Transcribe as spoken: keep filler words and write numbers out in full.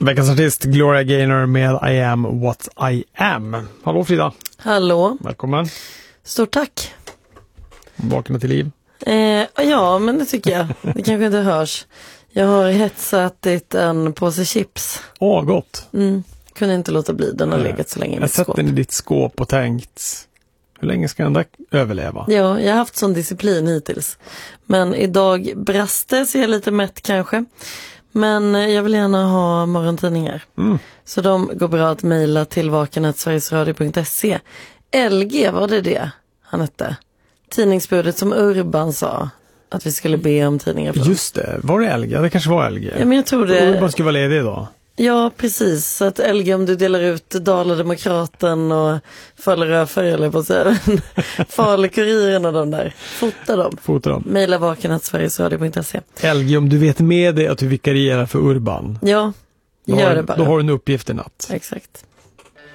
Veckans artist Gloria Gaynor med I am what I am. Hallå Frida. Hallå. Välkommen. Stort tack. Vakna till liv. Eh, ja, men det tycker jag. Det kanske inte hörs. Jag har hetsätit en påse chips. Åh, gott. Mm. Kunde inte låta bli. Den har Nej. legat så länge i jag mitt skåp. Jag sett den i ditt skåp och tänkt, hur länge ska den där överleva? Ja, jag har haft sån disciplin hittills. Men idag brast det, så jag är lite mätt kanske. Men jag vill gärna ha morgontidningar. Mm. Så de går bra att mejla till vakenet sverigesradio punkt se. L G, var det det han hette? Tidningsbudet som Urban sa att vi skulle be om tidningar från. Just det, var det L G? Det kanske var L G. Ja, men jag tror det. Urban skulle vara ledig idag. Ja, precis. Så att L G, om du delar ut Dala-Demokraten och Falleröfare, eller på att säga, Falekuriren och de där. Fota dem. Fota dem. Mejla vakenet sverigesradio punkt se. L G, om du vet med dig att du vikarierar för Urban. Ja, Då gör har, det bara. Då har du en uppgift i natt. Exakt.